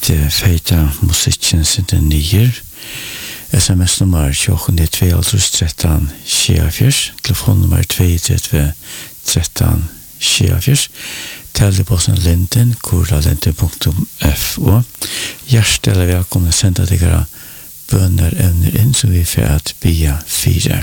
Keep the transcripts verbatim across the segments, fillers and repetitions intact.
det feita musikken sin den nyer. S M S-nummer tjueåtte tretton tjuefire, telefonnummer två tre tretton tjuefire, teleposten linden, kurlalinden punktum f o. Hjertelig velkommen senda dere bønner evner inn som vi får at bia fire.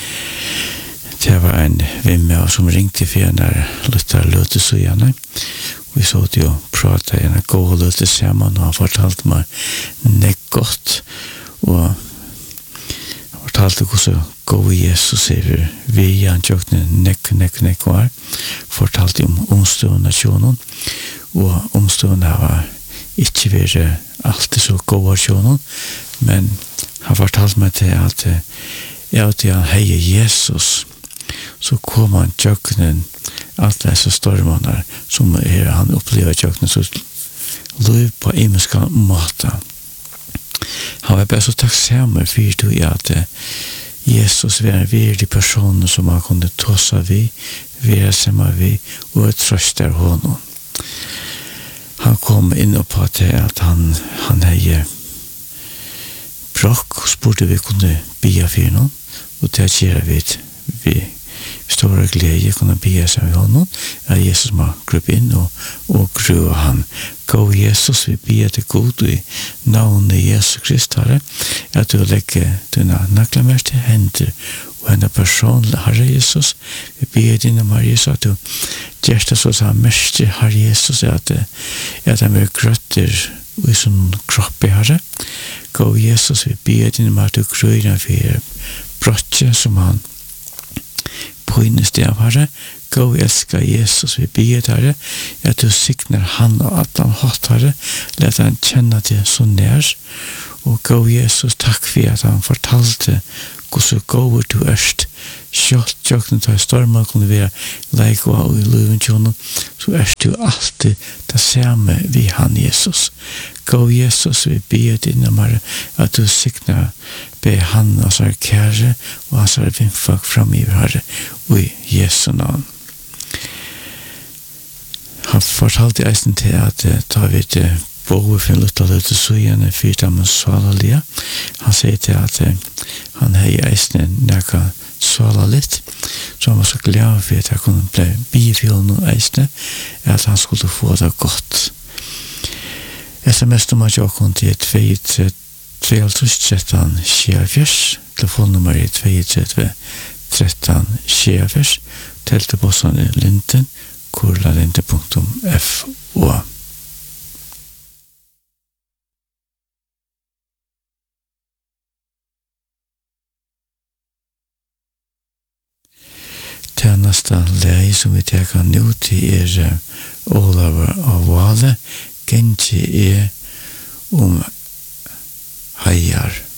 Det var en vimme som ringte for når lytter løte så gjerne. Vi så det jo prate en god løte sammen, og han fortalte meg nek godt, og han fortalte hvordan god Jesus er vi han tjøkne nek, nek, nek var, fortalte om omstående nasjonen, og omstående var ikke vært alltid så god nasjonen, men han fortalte meg til at jeg vet han heier Jesus, så kom han tjøkkenen alle disse stormene som er, han opplever tjøkkenen så liv på imenska måte. Han var bare så takksammer for det at Jesus var en virkelig person som han kunne ta seg vi, være sammen vi og trøste honom. Han kom inn på det at han, han heier bråk og spurte vi kunne bia for noen, og det gjør vi vi stora glädje kunna be sig av honom. Ja, Jesus må grupp in och, och grua han. Gå Jesus, vi ber till god i navnet Jesus Kristus, Herre. Att du lägger dina nacklar till händer och henne person, Herre Jesus. Vi ber dina Maria Jesus att du gärsta så sa mäster, Herre Jesus, att att han är grötter i sin kropp, Herre. Gå Jesus, vi ber dina Maria att du gröna för brottet som han påinnes av Herre, gå elska Jesus, vi ber Herre, at du signer han og at han hatt Herre, let han kjenne det så nær, og gå Jesus, takk for at han fortalte hvordan går du erst, kjøtt, kjøkken til stormen kunne være leikva og i løven tjonen, så erst du alltid det samme vi han Jesus. Gå Jesus, vi ber dine Herre, at du signer be han og så er kære, og han så er vindfolk fram i Herre, og i Jesu navn. Han fortalte eisen til at da vi det boet for en lutta løte søgjene fyrtammen svalalia. Han sier til at han hei eisen nekka svala litt, så han var så glad for at han kunne bli bifjølen eisen, at han skulle få det godt. S M S-nummer tjokken til två tre tretton tjuefire, telefonnummer er två tre tretton tjuefire, teleposten er linden, kurlalinden punktum f o. Tjeneste leie som vi teker nå til er Olav av Vale, Genji er om heier.